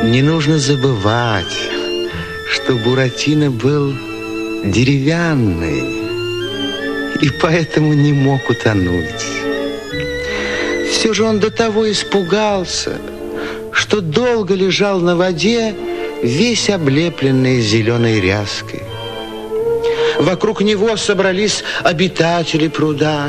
Не нужно забывать, что Буратино был деревянный и поэтому не мог утонуть. Все же он до того испугался, что долго лежал на воде, весь облепленный зеленой ряской. Вокруг него собрались обитатели пруда.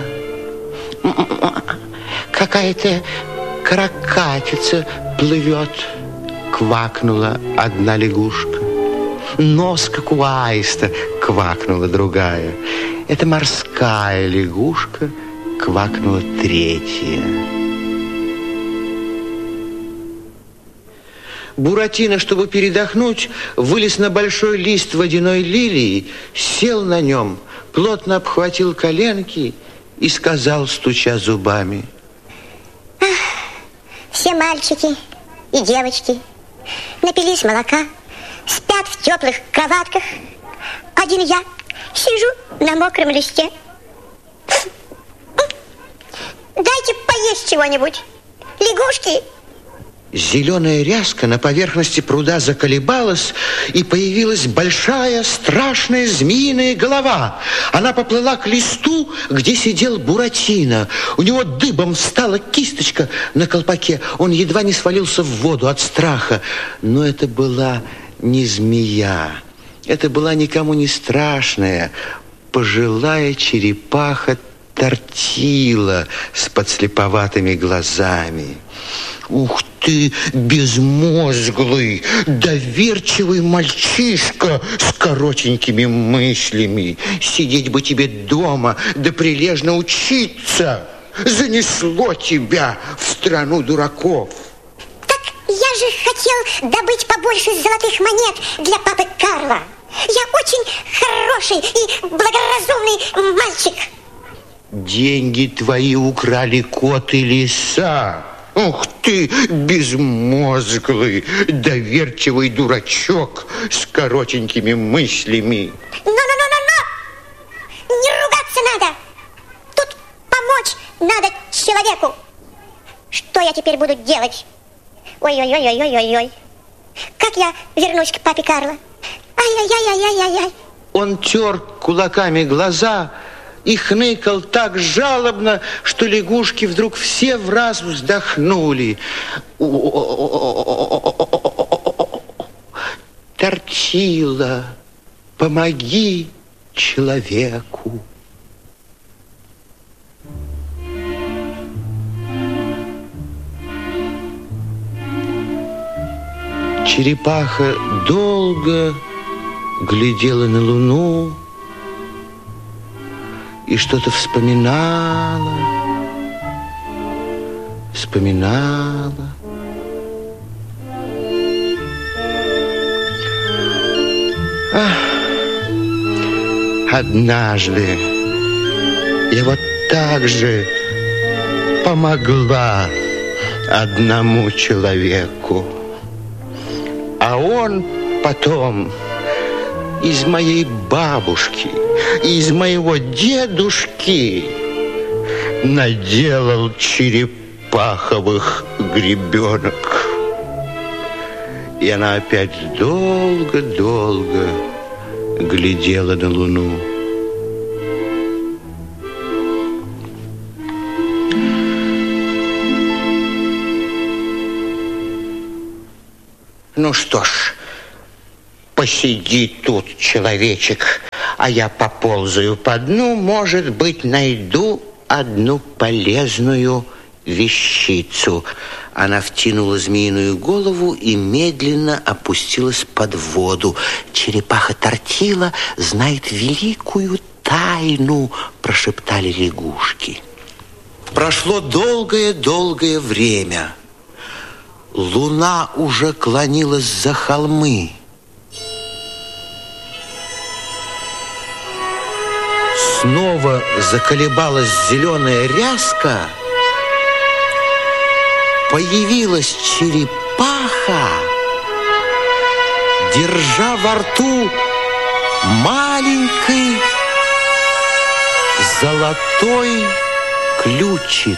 Какая-то каракатица плывет, квакнула одна лягушка. Нос, как у аиста, квакнула другая. Это морская лягушка, квакнула третья. Буратино, чтобы передохнуть, вылез на большой лист водяной лилии, сел на нем, плотно обхватил коленки и сказал, стуча зубами: все мальчики и девочки напились молока, спят в теплых кроватках. Один я сижу на мокром листе. Дайте поесть чего-нибудь, лягушки. Зеленая ряска на поверхности пруда заколебалась, и появилась большая страшная змеиная голова. Она поплыла к листу, где сидел Буратино. У него дыбом встала кисточка на колпаке. Он едва не свалился в воду от страха. Но это была не змея. Это была никому не страшная пожилая черепаха Тортила с подслеповатыми глазами. Ух ты, безмозглый, доверчивый мальчишка с коротенькими мыслями. Сидеть бы тебе дома, да прилежно учиться. Занесло тебя в страну дураков. Так я же хотел добыть побольше золотых монет для папы Карла. Я очень хороший и благоразумный мальчик. Деньги твои украли кот и лиса. Ух ты, безмозглый, доверчивый дурачок с коротенькими мыслями. Но! Не ругаться надо. Тут помочь надо человеку. Что я теперь буду делать? Ой-ой-ой-ой-ой-ой. Как я вернусь к папе Карло? Ай-яй-яй-яй-яй-яй. Он тер кулаками глаза и хныкал так жалобно, что лягушки вдруг все враз вздохнули. Тортила, помоги человеку. Черепаха долго глядела на луну и что-то вспоминала. Однажды я вот так же помогла одному человеку, а он потом из моей бабушки, из моего дедушки наделал черепаховых гребенок. И она опять долго-долго глядела на луну. Ну что ж, посиди тут, человечек, а я поползаю по дну, может быть, найду одну полезную вещицу. Она втянула змеиную голову и медленно опустилась под воду. Черепаха Тортила знает великую тайну, прошептали лягушки. Прошло долгое-долгое время. Луна уже клонилась за холмы. Снова заколебалась зеленая ряска. Появилась черепаха, держа во рту маленький золотой ключик.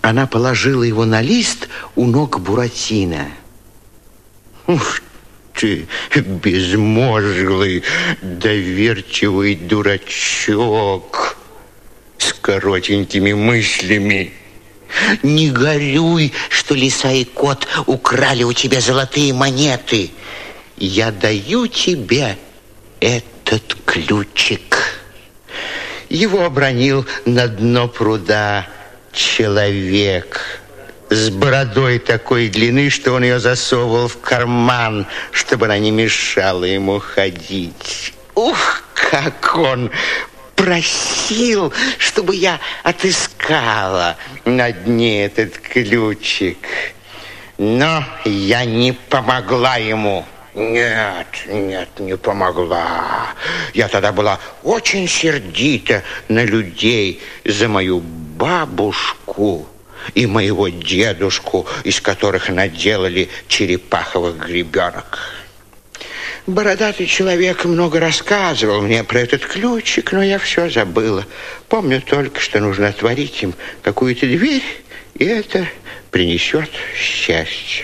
Она положила его на лист у ног Буратино. Ух ты, безмозглый, доверчивый дурачок с коротенькими мыслями. Не горюй, что лиса и кот украли у тебя золотые монеты. Я даю тебе этот ключик. Его обронил на дно пруда человек с бородой такой длины, что он ее засовывал в карман, чтобы она не мешала ему ходить. Ух, как он просил, чтобы я отыскала на дне этот ключик. Но я не помогла ему. Нет, не помогла. Я тогда была очень сердита на людей за мою бабушку и моего дедушку, из которых наделали черепаховых гребенок. Бородатый человек много рассказывал мне про этот ключик, но я все забыла. Помню только, что нужно отворить им какую-то дверь, и это принесет счастье.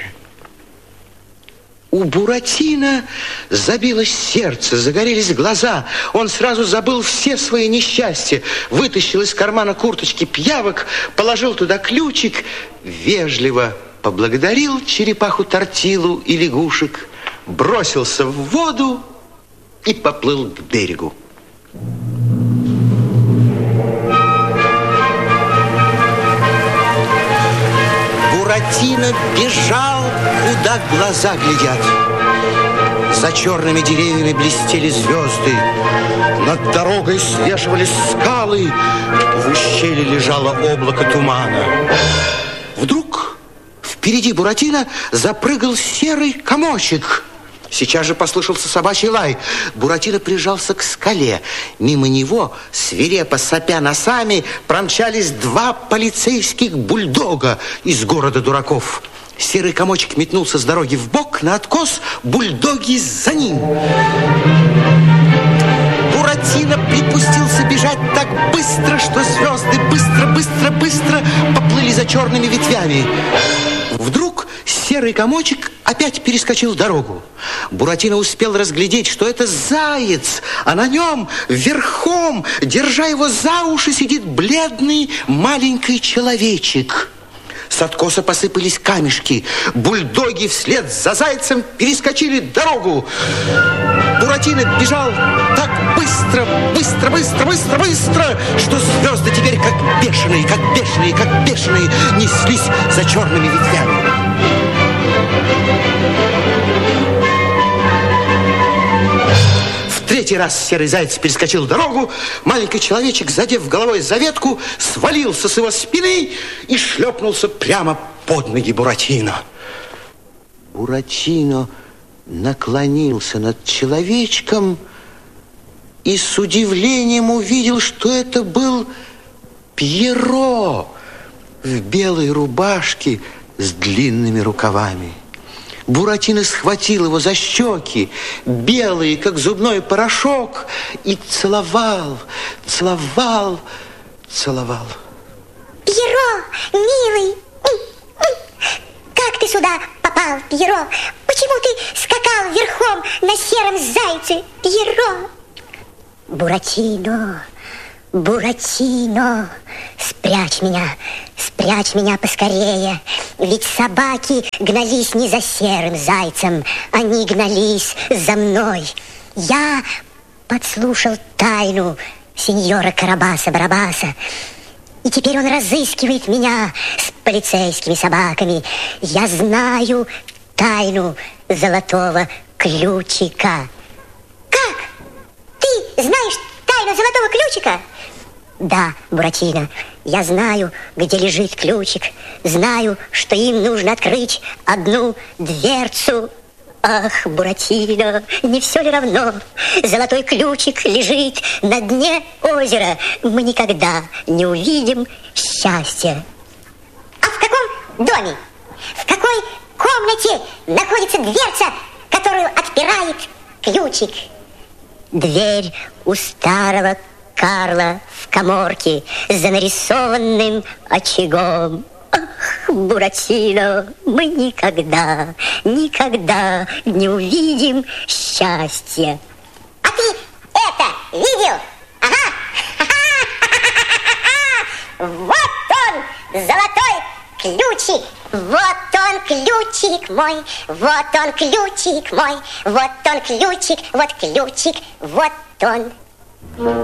У Буратино забилось сердце, загорелись глаза. Он сразу забыл все свои несчастья. Вытащил из кармана курточки пиявок, положил туда ключик, вежливо поблагодарил черепаху Тортилу и лягушек, бросился в воду и поплыл к берегу. Буратино бежал, куда глаза глядят. За черными деревьями блестели звезды. Над дорогой свешивались скалы. В ущелье лежало облако тумана. Вдруг впереди Буратино запрыгал серый комочек. Сейчас же послышался собачий лай. Буратино прижался к скале. Мимо него, свирепо сопя носами, промчались два полицейских бульдога из города дураков. Серый комочек метнулся с дороги вбок на откос, бульдоги за ним. Буратино припустился бежать так быстро, что звезды быстро поплыли за черными ветвями. Вдруг серый комочек опять перескочил дорогу. Буратино успел разглядеть, что это заяц, а на нем верхом, держа его за уши, сидит бледный маленький человечек. С откоса посыпались камешки. Бульдоги вслед за зайцем перескочили дорогу. Буратино бежал так быстро, что звезды теперь как бешеные неслись за черными ветвями. В третий раз серый заяц перескочил дорогу. Маленький человечек, задев головой за ветку, свалился с его спины и шлепнулся прямо под ноги Буратино. Буратино наклонился над человечком и с удивлением увидел, что это был Пьеро в белой рубашке с длинными рукавами. Буратино схватил его за щеки, белые, как зубной порошок, и целовал. Пьеро, милый, как ты сюда попал, Пьеро? Почему ты скакал верхом на сером зайце, Пьеро? Буратино, спрячь меня поскорее. Ведь собаки гнались не за серым зайцем, они гнались за мной. Я подслушал тайну сеньора Карабаса-Барабаса, и теперь он разыскивает меня с полицейскими собаками. Я знаю тайну золотого ключика. Как? Ты знаешь тайну золотого ключика? Да, Буратино, я знаю, где лежит ключик. Знаю, что им нужно открыть одну дверцу. Ах, Буратино, не все ли равно? Золотой ключик лежит на дне озера. Мы никогда не увидим счастья. А в каком доме, в какой комнате находится дверца, которую отпирает ключик? Дверь у старого Карла в каморке за нарисованным очагом. Ах, Буратино, мы никогда, никогда не увидим счастья. А ты это видел? Ага. Вот он, золотой ключик. Вот он, ключик мой. Вот он, ключик мой. Вот он, ключик. Вот ключик. Вот он.